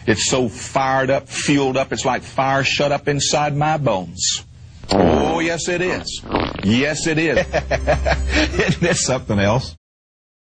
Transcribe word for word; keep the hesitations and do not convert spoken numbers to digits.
It's so fired up, fueled up, it's like fire shut up inside my bones. Oh, yes, it is. Yes, it is. Isn't this something else?